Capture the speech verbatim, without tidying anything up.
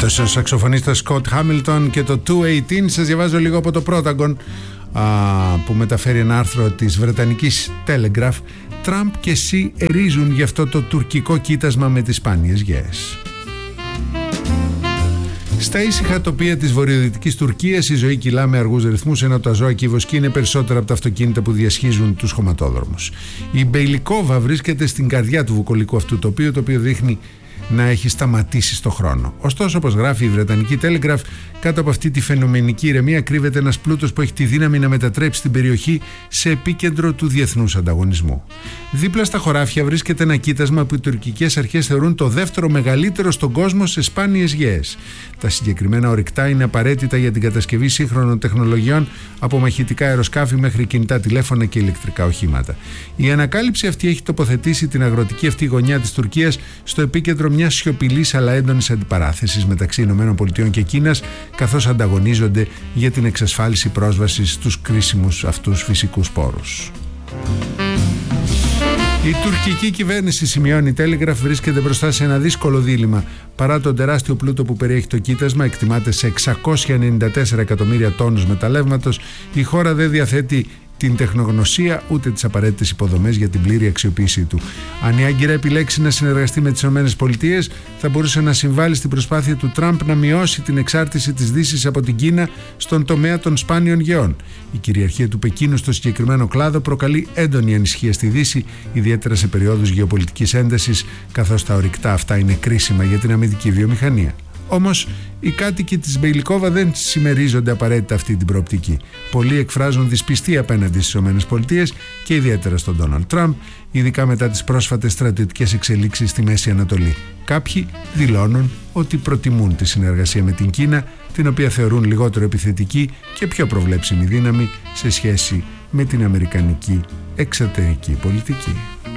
Αυτός ο σαξοφωνίστας Σκοτ Χάμιλτον και το δύο ογδόντα. Σας διαβάζω λίγο από το Pentagon, που μεταφέρει ένα άρθρο της Βρετανικής Telegraph. Τραμπ και Σι ερίζουν γι' αυτό το τουρκικό κοίτασμα με τις σπάνιες γέες. Στα ήσυχα τοπία της βορειοδυτικής Τουρκίας η ζωή κυλά με αργούς ρυθμούς, ενώ τα ζώα και οι βοσκοί είναι περισσότερα από τα αυτοκίνητα που διασχίζουν τους χωματόδρομους. Η Μπεϊλικόβα βρίσκεται στην καρδιά του βουκολικού αυτού τοπίου, το οποίο δείχνει να έχει σταματήσει στο χρόνο. Ωστόσο, όπως γράφει η Βρετανική Telegraph, κάτω από αυτή τη φαινομενική ηρεμία κρύβεται ένας πλούτος που έχει τη δύναμη να μετατρέψει την περιοχή σε επίκεντρο του διεθνούς ανταγωνισμού. Δίπλα στα χωράφια βρίσκεται ένα κοίτασμα που οι τουρκικές αρχές θεωρούν το δεύτερο μεγαλύτερο στον κόσμο σε σπάνιες γέες. Τα συγκεκριμένα ορυκτά είναι απαραίτητα για την κατασκευή σύγχρονων τεχνολογιών, από μαχητικά αεροσκάφη μέχρι κινητά τηλέφωνα και ηλεκτρικά οχήματα. Η ανακάλυψη αυτή έχει τοποθετήσει την αγροτική αυτή γωνιά της Τουρκίας στο επίκεντρο μιας σιωπηλής αλλά έντονης αντιπαράθεσης μεταξύ ΗΠΑ και Κίνας, καθώς ανταγωνίζονται για την εξασφάλιση πρόσβασης στους κρίσιμους αυτούς φυσικούς πόρους. Η τουρκική κυβέρνηση, σημειώνει η Telegraph, βρίσκεται μπροστά σε ένα δύσκολο δίλημμα. Παρά τον τεράστιο πλούτο που περιέχει το κοίτασμα, εκτιμάται σε εξακόσια ενενήντα τέσσερα εκατομμύρια τόνους μεταλλεύματος, η χώρα δεν διαθέτει την τεχνογνωσία ούτε τις απαραίτητες υποδομές για την πλήρη αξιοποίησή του. Αν η Άγκυρα επιλέξει να συνεργαστεί με τις ΗΠΑ, θα μπορούσε να συμβάλλει στην προσπάθεια του Τραμπ να μειώσει την εξάρτηση της Δύσης από την Κίνα στον τομέα των σπάνιων γεών. Η κυριαρχία του Πεκίνου στο συγκεκριμένο κλάδο προκαλεί έντονη ανησυχία στη Δύση, ιδιαίτερα σε περιόδους γεωπολιτικής έντασης, καθώς τα ορυκτά αυτά είναι κρίσιμα για την αμυντική βιομηχανία. Όμως, οι κάτοικοι της Μπεϊλικόβα δεν συμμερίζονται απαραίτητα αυτή την προοπτική. Πολλοί εκφράζουν δυσπιστία απέναντι στις ΗΠΑ και ιδιαίτερα στον Ντόναλντ Τραμπ, ειδικά μετά τις πρόσφατες στρατιωτικές εξελίξεις στη Μέση Ανατολή. Κάποιοι δηλώνουν ότι προτιμούν τη συνεργασία με την Κίνα, την οποία θεωρούν λιγότερο επιθετική και πιο προβλέψιμη δύναμη σε σχέση με την αμερικανική εξωτερική πολιτική.